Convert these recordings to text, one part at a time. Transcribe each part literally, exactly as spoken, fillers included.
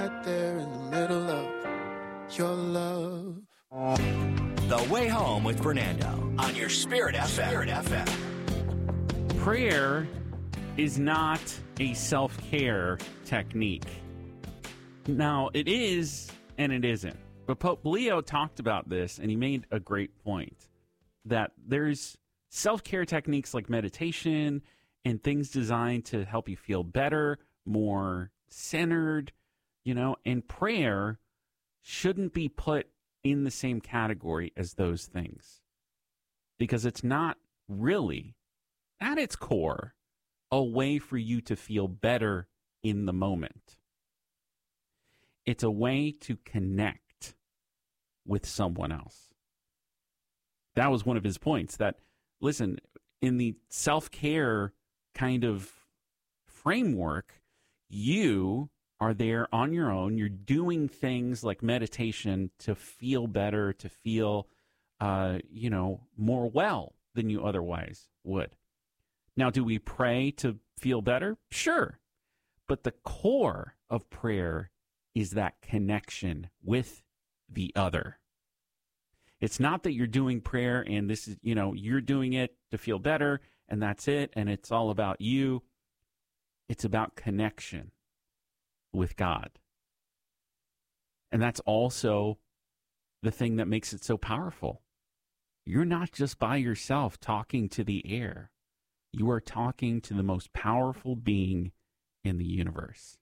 right there in the middle of your love. The Way Home with Fernando on your Spirit F M. Spirit F M. Prayer is not a self-care technique. Now, it is and it isn't. But Pope Leo talked about this, and he made a great point, that there's self-care techniques like meditation and things designed to help you feel better, more centered, you know, and prayer shouldn't be put in the same category as those things, because it's not really, at its core, a way for you to feel better in the moment. It's a way to connect with someone else. That was one of his points, that, listen, in the self-care kind of framework, you are there on your own. You're doing things like meditation to feel better, to feel, uh, you know, more well than you otherwise would. Now, do we pray to feel better? Sure. But the core of prayer is that connection with the other. It's not that you're doing prayer and this is, you know, you're doing it to feel better and that's it, and it's all about you. It's about connection with God. And that's also the thing that makes it so powerful. You're not just by yourself talking to the air. You are talking to the most powerful being in the universe.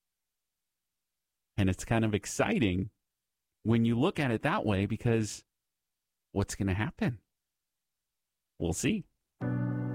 And it's kind of exciting when you look at it that way, because what's going to happen? We'll see.